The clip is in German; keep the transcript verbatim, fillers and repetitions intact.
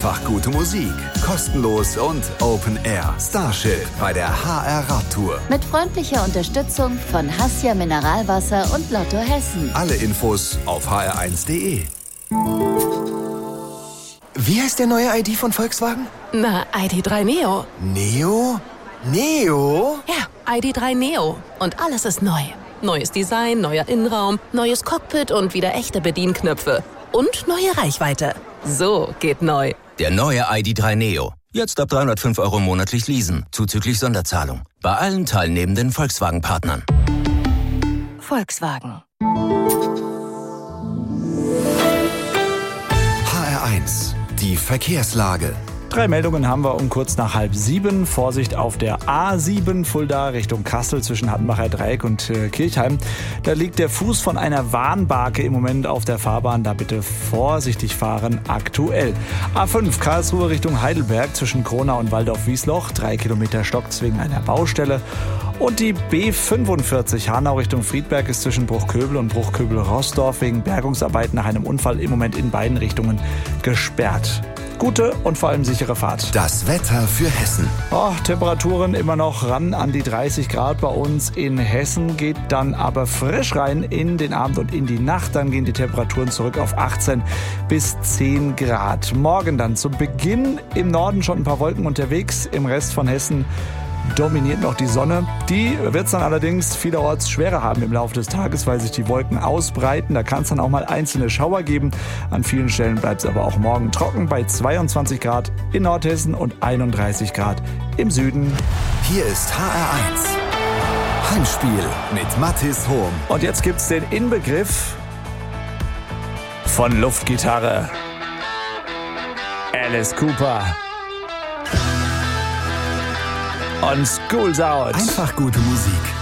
Einfach gute Musik. Kostenlos und Open Air. Starship bei der H R Radtour. Mit freundlicher Unterstützung von Hassia Mineralwasser und Lotto Hessen. Alle Infos auf h r eins punkt d e. Wie heißt der neue I D von Volkswagen? Na, I D drei Neo. Neo? Neo? Ja, I D drei Neo. Und alles ist neu. Neues Design, neuer Innenraum, neues Cockpit und wieder echte Bedienknöpfe. Und neue Reichweite. So geht neu. Der neue I D drei Neo. Jetzt ab dreihundertfünf Euro monatlich leasen, zuzüglich Sonderzahlung. Bei allen teilnehmenden Volkswagen-Partnern. Volkswagen. H R eins. Die Verkehrslage. Drei Meldungen haben wir um kurz nach halb sieben. Vorsicht auf der A sieben Fulda Richtung Kassel zwischen Hattenbacher Dreieck und äh, Kirchheim. Da liegt der Fuß von einer Warnbarke im Moment auf der Fahrbahn. Da bitte vorsichtig fahren aktuell. A fünf Karlsruhe Richtung Heidelberg zwischen Kronau und Waldorf-Wiesloch. Drei Kilometer stockt's wegen einer Baustelle. Und die B fünfundvierzig Hanau Richtung Friedberg ist zwischen Bruchköbel und Bruchköbel-Rossdorf wegen Bergungsarbeiten nach einem Unfall im Moment in beiden Richtungen gesperrt. Gute und vor allem sichere Fahrt. Das Wetter für Hessen. Oh, Temperaturen immer noch ran an die dreißig Grad bei uns in Hessen. Geht dann aber frisch rein in den Abend und in die Nacht. Dann gehen die Temperaturen zurück auf achtzehn bis zehn Grad. Morgen dann zu Beginn im Norden schon ein paar Wolken unterwegs. Im Rest von Hessen dominiert noch die Sonne. Die wird es dann allerdings vielerorts schwerer haben im Laufe des Tages, weil sich die Wolken ausbreiten. Da kann es dann auch mal einzelne Schauer geben. An vielen Stellen bleibt es aber auch morgen trocken bei zweiundzwanzig Grad in Nordhessen und einunddreißig Grad im Süden. Hier ist H R eins. Heimspiel mit Mathis Hohm. Und jetzt gibt's den Inbegriff von Luftgitarre. Alice Cooper. Und School's Out. Einfach gute Musik.